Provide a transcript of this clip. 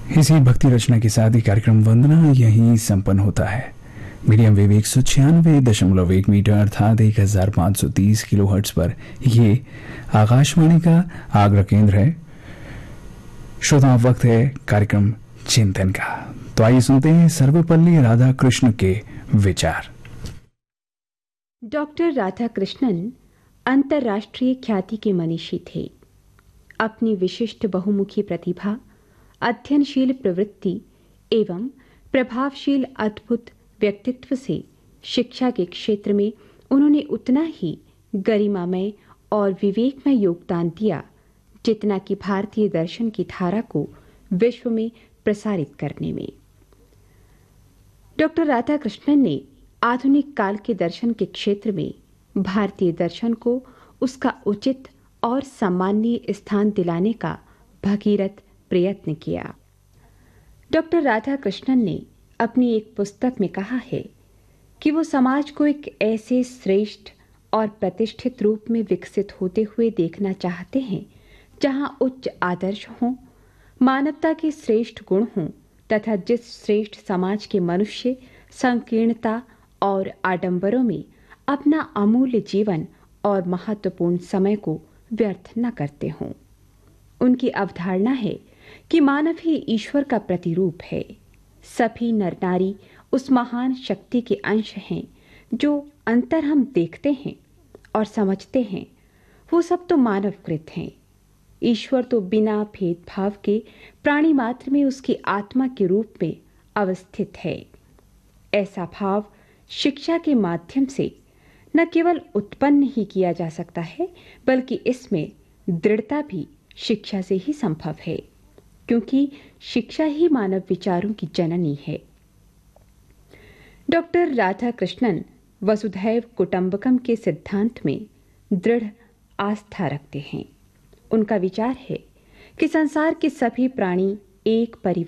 इसी भक्ति रचना के साथ ही कार्यक्रम वंदना यहीं संपन्न होता है। मीडियम वेव 196.1 मीटर अर्थात 1530 किलोहर्ट्ज पर ये आकाशवाणी का आगरा केंद्र है। श्रोता, वक्त है कार्यक्रम चिंतन का। तो आइए सुनते हैं सर्वपल्ली राधाकृष्ण के विचार। डॉक्टर राधाकृष्णन अंतर्राष्ट्रीय ख्याति के मनीषी थे। अपनी विशिष्ट बहुमुखी प्रतिभा, अध्ययनशील प्रवृत्ति एवं प्रभावशील अद्भुत व्यक्तित्व से शिक्षा के क्षेत्र में उन्होंने उतना ही गरिमामय और विवेकमय योगदान दिया जितना कि भारतीय दर्शन की धारा को विश्व में प्रसारित करने में। डॉक्टर राधाकृष्णन ने आधुनिक काल के दर्शन के क्षेत्र में भारतीय दर्शन को उसका उचित और सम्माननीय स्थान दिलाने का भगीरथ प्रयत्न किया। डॉक्टर राधाकृष्णन ने अपनी एक पुस्तक में कहा है कि वो समाज को एक ऐसे श्रेष्ठ और प्रतिष्ठित रूप में विकसित होते हुए देखना चाहते हैं जहां उच्च आदर्श हों, मानवता के श्रेष्ठ गुण हों तथा जिस श्रेष्ठ समाज के मनुष्य संकीर्णता और आडंबरों में अपना अमूल्य जीवन और महत्वपूर्ण समय को व्यर्थ न करते हों। उनकी अवधारणा है कि मानव ही ईश्वर का प्रतिरूप है। सभी नर नारी उस महान शक्ति के अंश हैं जो अंतर हम देखते हैं और समझते हैं, वो सब तो मानवकृत हैं। ईश्वर तो बिना भेदभाव के प्राणी मात्र में उसकी आत्मा के रूप में अवस्थित है। ऐसा भाव शिक्षा के माध्यम से न केवल उत्पन्न ही किया जा सकता है, बल्कि इसमें दृढ़ता भी शिक्षा से ही संभव है, क्योंकि शिक्षा ही मानव विचारों की जननी है। डॉक्टर राधाकृष्णन वसुधैव कुटुंबकम के सिद्धांत में दृढ़ आस्था रखते हैं। उनका विचार है कि संसार के सभी प्राणी एक परिवार